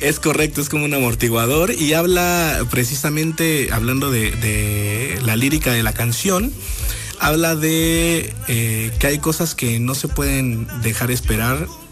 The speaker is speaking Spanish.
Es correcto, es como un amortiguador y habla precisamente, hablando de la lírica de la canción, habla de que hay cosas que no se pueden dejar esperar